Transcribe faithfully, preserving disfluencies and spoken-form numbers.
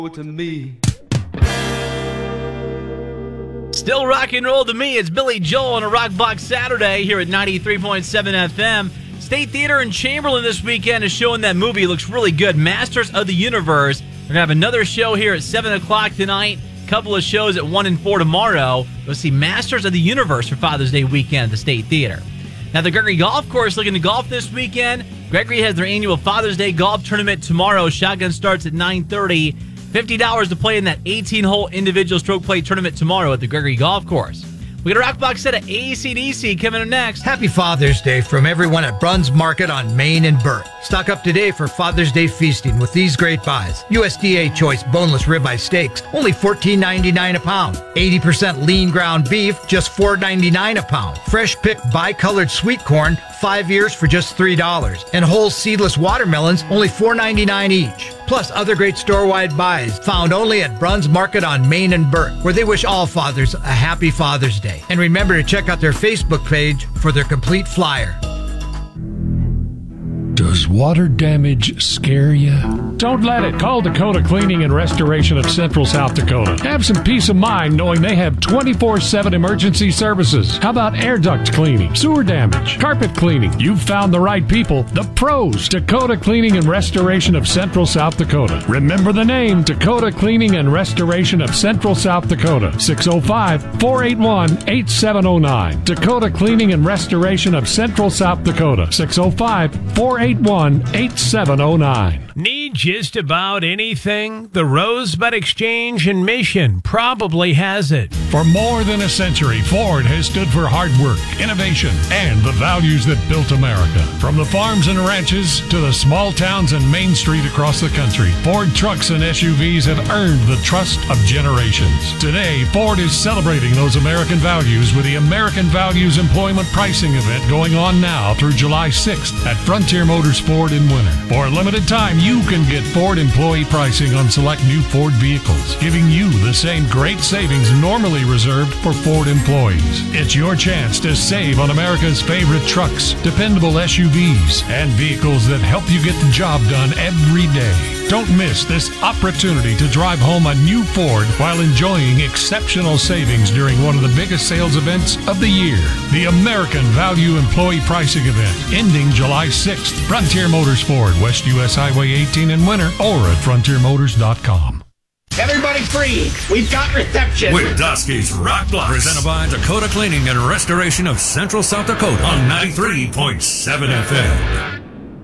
to me. Still rock and roll to me. It's Billy Joel on a Rock Box Saturday here at ninety-three point seven F M. State Theater in Chamberlain this weekend is showing that movie. It looks really good. Masters of the Universe. We're going to have another show here at seven o'clock tonight. A couple of shows at one and four tomorrow. Go see Masters of the Universe for Father's Day weekend at the State Theater. Now, the Gregory Golf Course looking to golf this weekend. Gregory has their annual Father's Day golf tournament tomorrow. Shotgun starts at nine thirty. fifty dollars to play in that eighteen-hole individual stroke play tournament tomorrow at the Gregory Golf Course. We got a rock box set of A C D C coming up next. Happy Father's Day from everyone at Bruns Market on Main and Burke. Stock up today for Father's Day feasting with these great buys. U S D A choice boneless ribeye steaks, only fourteen ninety-nine a pound. eighty percent lean ground beef, just four ninety-nine a pound. Fresh picked bicolored sweet corn, five ears for just three dollars. And whole seedless watermelons, only four ninety-nine each. Plus other great store-wide buys found only at Bruns Market on Main and Burke, where they wish all fathers a happy Father's Day. And remember to check out their Facebook page for their complete flyer. Does water damage scare you? Don't let it. Call Dakota Cleaning and Restoration of Central South Dakota. Have some peace of mind knowing they have twenty-four seven emergency services. How about air duct cleaning, sewer damage, carpet cleaning? You've found the right people, the pros. Dakota Cleaning and Restoration of Central South Dakota. Remember the name, Dakota Cleaning and Restoration of Central South Dakota. six oh five, four eight one, eight seven oh nine. Dakota Cleaning and Restoration of Central South Dakota. six oh five, four eight one, eight seven oh nine. Need just about anything? The Rosebud Exchange in Mission probably has it. For more than a century, Ford has stood for hard work, innovation, and the values that built America. From the farms and ranches to the small towns and Main Street across the country, Ford trucks and S U Vs have earned the trust of generations. Today, Ford is celebrating those American values with the American Values Employment Pricing event going on now through July sixth at Frontier Motors Ford in Winter. For a limited time, you can get Ford employee pricing on select new Ford vehicles, giving you the same great savings normally reserved for Ford employees. It's your chance to save on America's favorite trucks, dependable S U Vs, and vehicles that help you get the job done every day. Don't miss this opportunity to drive home a new Ford while enjoying exceptional savings during one of the biggest sales events of the year. The American Value Employee Pricing Event, ending July sixth. Frontier Motors Ford, West U S Highway eighteen in Winter, or at frontier motors dot com. Everybody freeze! We've got reception! With Dusky's Rock Block, presented by Dakota Cleaning and Restoration of Central South Dakota on ninety-three point seven F M.